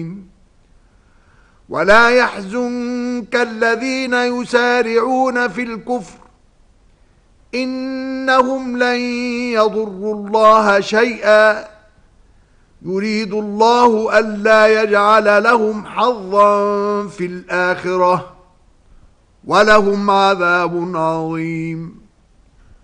مبين ولا يحزنك الذين يسارعون في الكفر إنهم لن يضروا الله شيئا يريد الله ألا يجعل لهم حظا في الآخرة ولهم عذاب عظيم